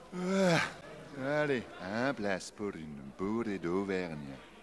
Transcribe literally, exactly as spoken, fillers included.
Euh, allez, un place pour une bourrée d'Auvergne.